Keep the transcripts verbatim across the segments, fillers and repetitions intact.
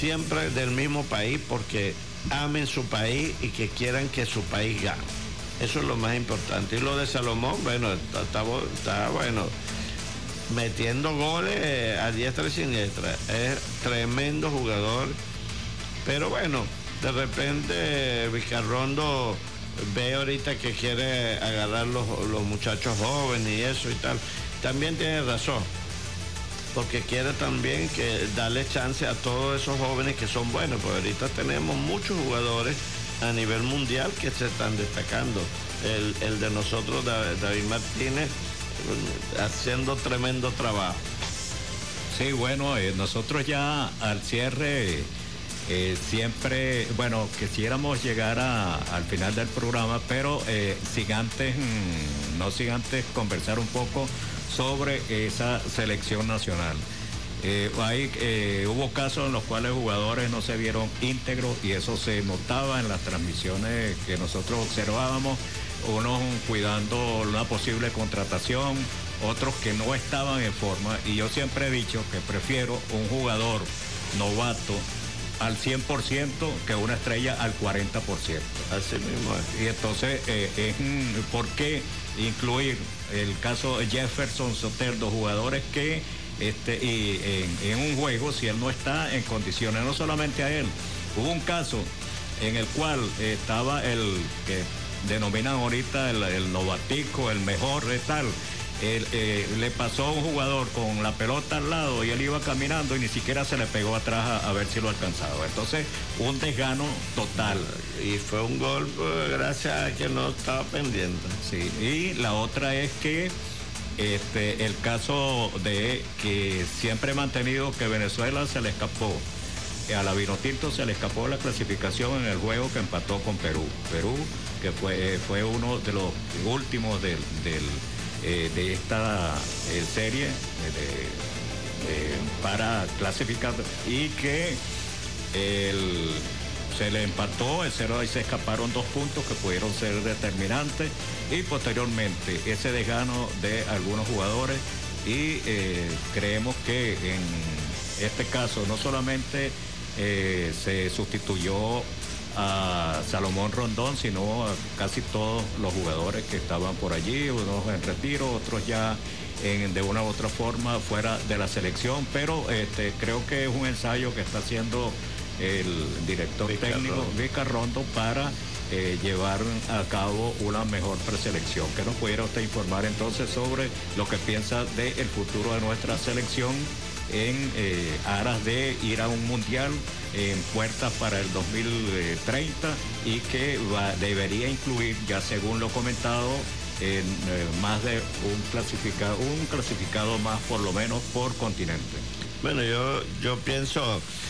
siempre del mismo país, porque amen su país y que quieran que su país gane. Eso es lo más importante. Y lo de Salomón, bueno, está, está, está bueno, metiendo goles a diestra y siniestra. Es tremendo jugador. Pero bueno, de repente Vizcarrondo ve ahorita que quiere agarrar los, los muchachos jóvenes y eso y tal. También tiene razón, porque quiere también que darle chance a todos esos jóvenes que son buenos, porque ahorita tenemos muchos jugadores a nivel mundial que se están destacando. El, el de nosotros, David Martínez, haciendo tremendo trabajo. Sí, bueno, eh, nosotros ya al cierre eh, siempre, bueno, quisiéramos llegar a, al final del programa, pero eh, sin antes, mmm, no sin antes conversar un poco sobre esa selección nacional. Eh, hay, eh, hubo casos en los cuales jugadores no se vieron íntegros y eso se notaba en las transmisiones que nosotros observábamos, unos cuidando una posible contratación, otros que no estaban en forma, y yo siempre he dicho que prefiero un jugador novato al cien por ciento que una estrella al cuarenta por ciento. Así mismo es. Y entonces, eh, es, ¿por qué incluir el caso de Jefferson Soteldo, jugadores que este, y, en, en un juego, si él no está en condiciones, no solamente a él? Hubo un caso en el cual eh, estaba el que denominan ahorita el, el novatico, el mejor de tal. Él, eh, le pasó a un jugador con la pelota al lado y él iba caminando y ni siquiera se le pegó atrás a, a ver si lo alcanzaba. Entonces, un desgano total. Y fue un gol pues, gracias a que no estaba pendiente. Sí, y la otra es que este, el caso de que siempre he mantenido que Venezuela se le escapó, a la Vinotinto se le escapó la clasificación en el juego que empató con Perú. Perú, que fue, fue uno de los últimos del... del Eh, de esta eh, serie eh, de, eh, para clasificar, y que el, se le empató el cero y se escaparon dos puntos que pudieron ser determinantes, y posteriormente ese desgano de algunos jugadores, y eh, creemos que en este caso no solamente eh, se sustituyó a Salomón Rondón, sino a casi todos los jugadores que estaban por allí, unos en retiro, otros ya en, de una u otra forma fuera de la selección, pero este, creo que es un ensayo que está haciendo el director Vizcarrondo. técnico Vizcarrondo para eh, llevar a cabo una mejor preselección. ¿Qué nos pudiera usted informar entonces sobre lo que piensa del futuro de nuestra selección en eh, aras de ir a un mundial en puertas para el dos mil treinta, y que va, debería incluir, ya según lo comentado, en, eh, más de un clasificado, un clasificado más por lo menos por continente? Bueno, yo, yo pienso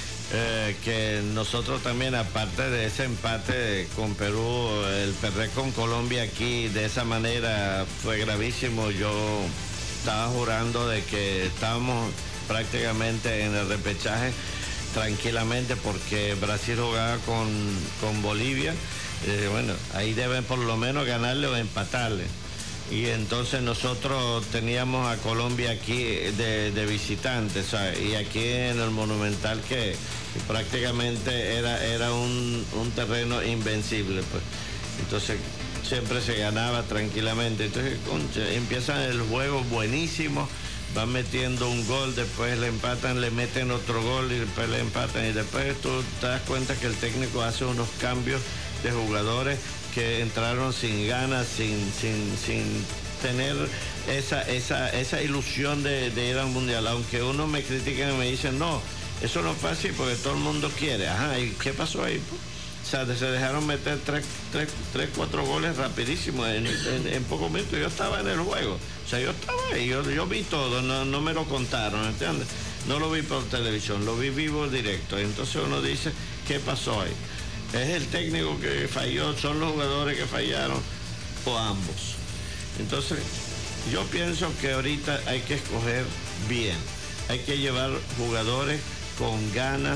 eh, que nosotros también, aparte de ese empate con Perú, el perder con Colombia aquí de esa manera fue gravísimo. Yo estaba jurando de que estábamos prácticamente en el repechaje tranquilamente, porque Brasil jugaba con, con Bolivia. Eh, bueno, ahí deben por lo menos ganarle o empatarle. Y entonces nosotros teníamos a Colombia aquí de, de visitantes, ¿sabes? Y aquí en el Monumental, que, que prácticamente era, era un, un terreno invencible, pues. Entonces siempre se ganaba tranquilamente. Entonces, concha, empiezan el juego buenísimo, van metiendo un gol, después le empatan, le meten otro gol y después le empatan, y después tú te das cuenta que el técnico hace unos cambios de jugadores que entraron sin ganas, sin, sin, sin tener esa, esa, esa ilusión de, de ir al mundial. Aunque uno me critican y me dicen, no, eso no es fácil porque todo el mundo quiere. Ajá, ¿y qué pasó ahí? O sea, se dejaron meter tres, tres, tres cuatro goles rapidísimo en, en, en pocos minutos. Yo estaba en el juego, o sea, yo estaba ahí, yo, yo vi todo, no, no me lo contaron, ¿entiendes? No lo vi por televisión, lo vi vivo directo. Entonces uno dice, ¿qué pasó ahí? ¿Es el técnico que falló, son los jugadores que fallaron, o ambos? Entonces yo pienso que ahorita hay que escoger bien, hay que llevar jugadores con ganas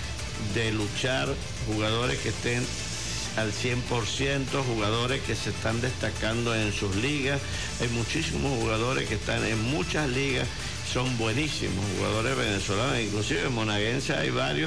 de luchar, jugadores que estén al cien por ciento, jugadores que se están destacando en sus ligas. Hay muchísimos jugadores que están en muchas ligas, son buenísimos jugadores venezolanos, inclusive en Monaguense hay varios